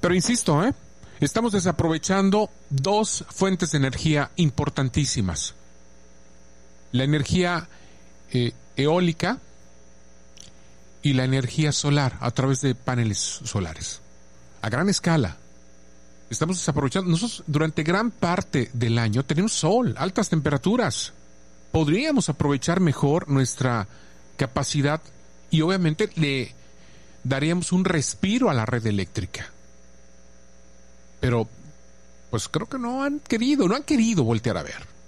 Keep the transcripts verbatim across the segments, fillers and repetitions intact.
Pero insisto, ¿eh? Estamos desaprovechando dos fuentes de energía importantísimas. La energía eh, eólica y la energía solar a través de paneles solares. A gran escala. Estamos desaprovechando. Nosotros durante gran parte del año tenemos sol, altas temperaturas. Podríamos aprovechar mejor nuestra capacidad y obviamente le daríamos un respiro a la red eléctrica. Pero, pues creo que no han querido, no han querido voltear a ver.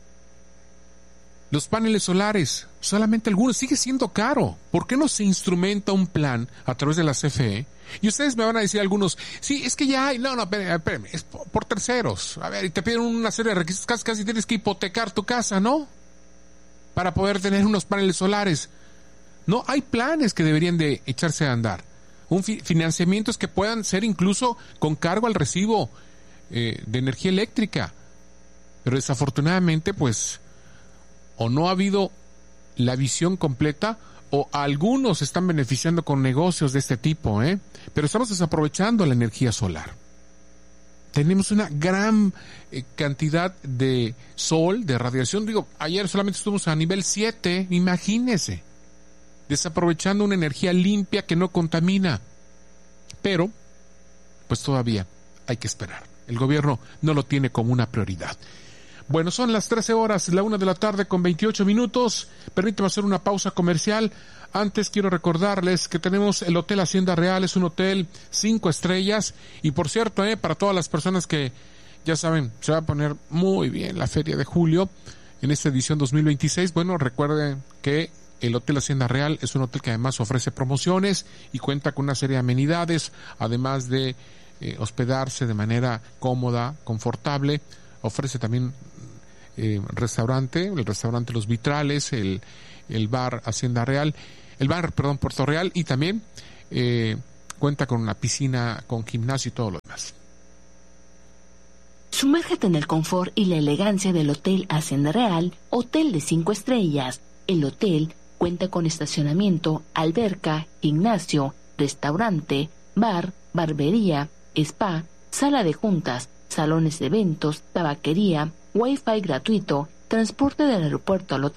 Los paneles solares, solamente algunos, sigue siendo caro. ¿Por qué no se instrumenta un plan a través de la C F E? Y ustedes me van a decir algunos, sí, es que ya hay, no, no, espérame, espérame, es por, por terceros. A ver, y te piden una serie de requisitos, casi, casi tienes que hipotecar tu casa, ¿no? Para poder tener unos paneles solares. No, hay planes que deberían de echarse a andar. Un fi- financiamientos que puedan ser incluso con cargo al recibo eh, de energía eléctrica. Pero desafortunadamente, pues, o no ha habido la visión completa, o algunos están beneficiando con negocios de este tipo, ¿eh? Pero estamos desaprovechando la energía solar. Tenemos una gran eh, cantidad de sol, de radiación. Digo, ayer solamente estuvimos a nivel siete, imagínense. Desaprovechando una energía limpia que no contamina. Pero, pues todavía hay que esperar. El gobierno no lo tiene como una prioridad. Bueno, son las trece horas, la una de la tarde con veintiocho minutos. Permíteme hacer una pausa comercial. Antes quiero recordarles que tenemos el Hotel Hacienda Real, es un hotel cinco estrellas. Y por cierto, eh, para todas las personas que ya saben, se va a poner muy bien la Feria de Julio en esta edición dos mil veintiséis. Bueno, recuerden que el Hotel Hacienda Real es un hotel que además ofrece promociones y cuenta con una serie de amenidades, además de eh, hospedarse de manera cómoda, confortable. Ofrece también eh, restaurante, el restaurante Los Vitrales, el, el bar Hacienda Real, el bar, perdón, Puerto Real, y también eh, cuenta con una piscina, con gimnasio y todo lo demás. Sumérgete en el confort y la elegancia del Hotel Hacienda Real, hotel de cinco estrellas. El hotel cuenta con estacionamiento, alberca, gimnasio, restaurante, bar, barbería, spa, sala de juntas, salones de eventos, tabaquería, wifi gratuito, transporte del aeropuerto al hotel